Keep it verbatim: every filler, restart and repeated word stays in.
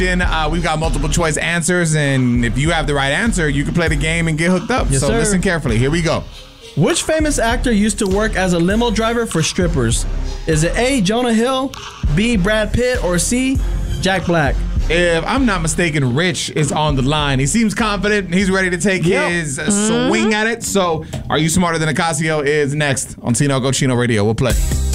Then uh, we've got multiple choice answers, and if you have the right answer, you can play the game and get hooked up. Yes, so sir. listen carefully. Here we go. Which famous actor used to work as a limo driver for strippers? Is it A, Jonah Hill, B, Brad Pitt, or C, Jack Black? If I'm not mistaken, Rich is on the line. He seems confident. He's ready to take Yep. his uh, swing at it. So, Are You Smarter Than Ocasio is next on Tino Go Chino Radio. We'll play.